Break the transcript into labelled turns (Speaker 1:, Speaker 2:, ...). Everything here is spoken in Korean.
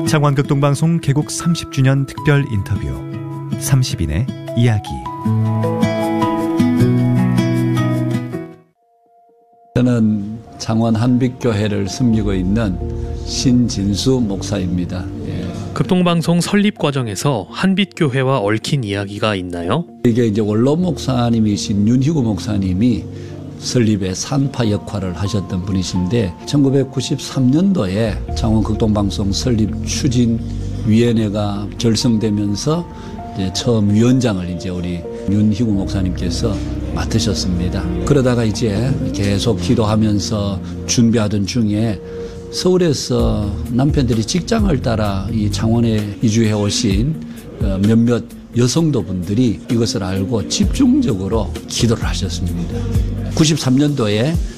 Speaker 1: 창원극동방송 개국 30주년 특별 인터뷰 30인의 이야기.
Speaker 2: 저는 창원 한빛교회를 섬기고 있는 신진수 목사입니다.
Speaker 3: 극동방송 설립 과정에서 한빛교회와 얽힌 이야기가 있나요?
Speaker 2: 이게 이제 원로 목사님이신 윤희구 목사님이 설립의 산파 역할을 하셨던 분이신데 1993년도에 창원 극동방송 설립 추진위원회가 결성되면서 이제 처음 위원장을 이제 우리 윤희구 목사님께서 맡으셨습니다. 그러다가 이제 계속 기도하면서 준비하던 중에 서울에서 남편들이 직장을 따라 이 창원에 이주해 오신 몇몇 여성도 분들이 이것을 알고 집중적으로 기도를 하셨습니다. 93년도에